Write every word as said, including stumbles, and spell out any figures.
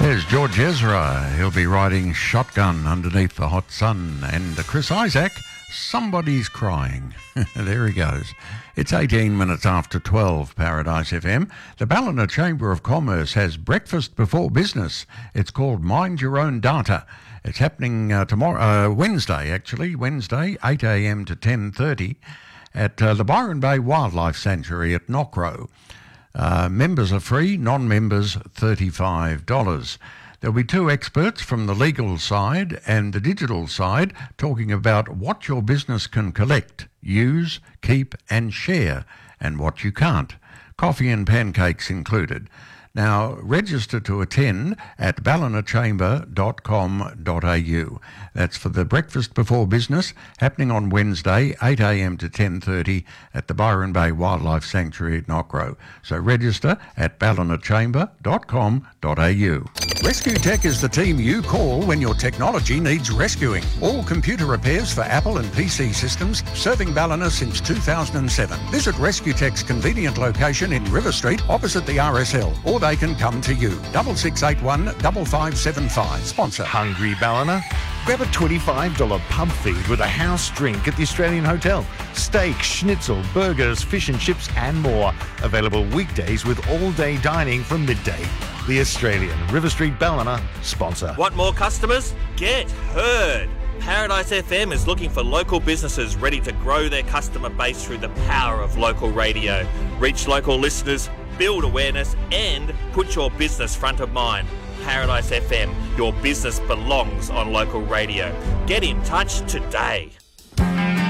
There's George Ezra. He'll be riding shotgun underneath the hot sun. And Chris Isaac, Somebody's Crying. There he goes. It's eighteen minutes after twelve, Paradise F M. The Ballina Chamber of Commerce has breakfast before business. It's called Mind Your Own Data. It's happening uh, tomorrow, uh, Wednesday, actually, Wednesday, eight a.m. to ten thirty at uh, the Byron Bay Wildlife Sanctuary at Knockrow. Uh, members are free, non-members thirty-five dollars. There'll be two experts from the legal side and the digital side talking about what your business can collect, use, keep and share, and what you can't. Coffee and pancakes included. Now, register to attend at ballina chamber dot com dot a u. That's for the breakfast before business, happening on Wednesday, eight a.m. to ten thirty at the Byron Bay Wildlife Sanctuary at Knockrow. So register at ballina chamber dot com dot a u. Rescue Tech is the team you call when your technology needs rescuing. All computer repairs for Apple and P C systems, serving Ballina since two thousand seven. Visit Rescue Tech's convenient location in River Street, opposite the R S L, or they can come to you. Double six eight one five five seven five. Sponsor. Hungry Ballina? Grab a twenty-five dollars pub feed with a house drink at the Australian Hotel. Steak, schnitzel, burgers, fish and chips and more. Available weekdays with all-day dining from midday. The Australian, River Street Ballina, sponsor. Want more customers? Get heard. Paradise F M is looking for local businesses ready to grow their customer base through the power of local radio. Reach local listeners, build awareness and put your business front of mind. Paradise F M, your business belongs on local radio. Get in touch today.